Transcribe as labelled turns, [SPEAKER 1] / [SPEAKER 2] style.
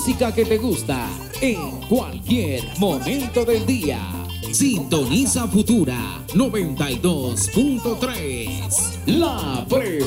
[SPEAKER 1] música que te gusta en cualquier momento del día. Sintoniza Futura 92.3. La